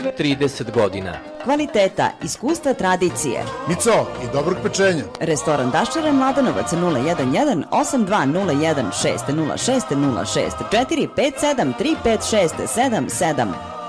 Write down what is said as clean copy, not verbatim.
30 godina. Kvaliteta, iskustva, tradicije. Mico i dobrog pečenja. Restoran Daščara, Mladenovac 011 8201 606 06 064 57 356 77.